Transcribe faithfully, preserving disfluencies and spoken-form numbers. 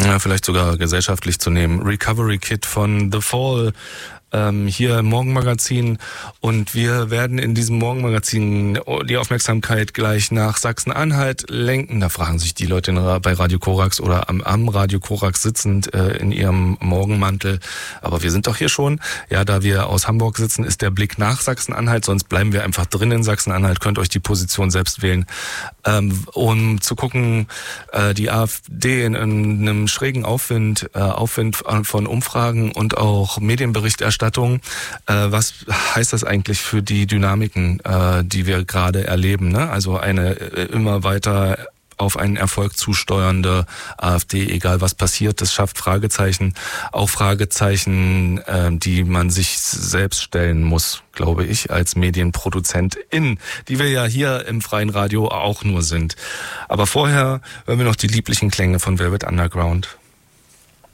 ja, vielleicht sogar gesellschaftlich zu nehmen. Recovery Kit von The Fall, ähm, hier im Morgenmagazin. Und wir werden in diesem Morgenmagazin die Aufmerksamkeit gleich nach Sachsen-Anhalt lenken. Da fragen sich die Leute bei Radio Korax oder am, am Radio Korax sitzend äh, in ihrem Morgenmantel. Aber wir sind doch hier schon. Ja, da wir aus Hamburg sitzen, ist der Blick nach Sachsen-Anhalt. Sonst bleiben wir einfach drin in Sachsen-Anhalt. Könnt euch die Position selbst wählen, ähm, um zu gucken, äh, die AfD in, in einem schrägen Aufwind, äh, Aufwind von Umfragen und auch Medienberichterstattung. Äh, was heißt das eigentlich für die Dynamiken, äh, die wir gerade erleben? Ne? Also eine äh, immer weiter auf einen Erfolg zusteuernde AfD, egal was passiert, das schafft Fragezeichen, auch Fragezeichen, äh, die man sich selbst stellen muss, glaube ich, als Medienproduzentin, die wir ja hier im freien Radio auch nur sind. Aber vorher hören wir noch die lieblichen Klänge von Velvet Underground.